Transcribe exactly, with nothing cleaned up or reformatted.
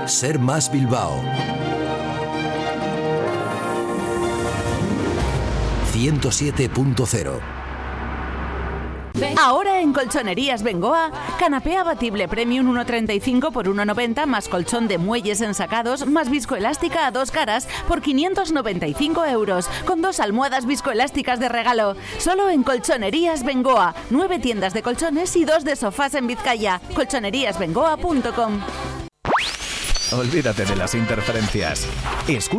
Ser Más Bilbao. ciento siete punto cero. Ahora en Colchonerías Bengoa, canapé abatible Premium uno treinta y cinco por uno noventa más colchón de muelles ensacados más viscoelástica a dos caras por quinientos noventa y cinco euros, con dos almohadas viscoelásticas de regalo. Solo en Colchonerías Bengoa, nueve tiendas de colchones y dos de sofás en Vizcaya. colchonerías bengoa punto com. Olvídate de las interferencias. Escucha